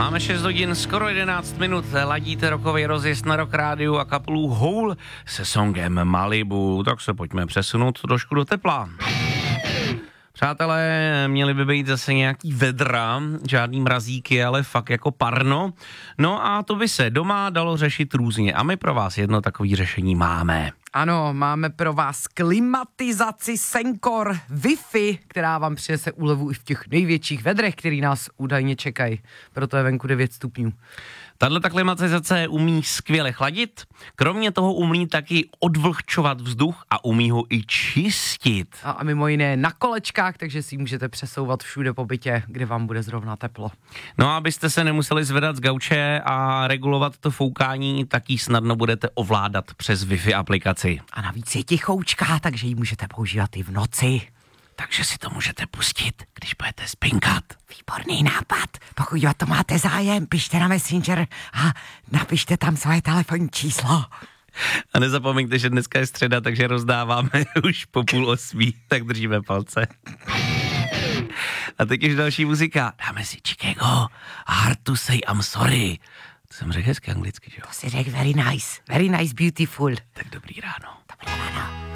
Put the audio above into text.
Máme 6 hodin, skoro 11 minut, ladíte rokový rozjezd na Rock Rádiu a kapelu Hole se songem Malibu, tak se pojďme přesunout trošku do tepla. Přátelé, měly by být zase nějaký vedra, žádný mrazíky, ale fakt jako parno. No a to by se doma dalo řešit různě a my pro vás jedno takové řešení máme. Ano, máme pro vás klimatizaci Sencor Wi-Fi, která vám přinese úlevu i v těch největších vedrech, který nás údajně čekají. Proto je venku 9 stupňů. Tato klimatizace umí skvěle chladit, kromě toho umí taky odvlhčovat vzduch a umí ho i čistit. A mimo jiné na kolečkách, takže si ji můžete přesouvat všude po bytě, kde vám bude zrovna teplo. No a abyste se nemuseli zvedat z gauče a regulovat to foukání, tak ji snadno budete ovládat přes Wi-Fi aplikaci. A navíc je tichoučká, takže ji můžete používat i v noci. Takže si to můžete pustit, když budete spinkat. Výborný nápad. Pokud o to máte zájem, pište na Messenger a napište tam svoje telefonní číslo. A nezapomeňte, že dneska je středa, takže rozdáváme už po 7:30, tak držíme palce. A teď už další muzika. Dáme si Chicago, Hard to Say I'm Sorry. To jsem řekl hezky anglicky, že jo? To si řekl very nice, beautiful. Tak dobrý ráno. Dobrý ráno.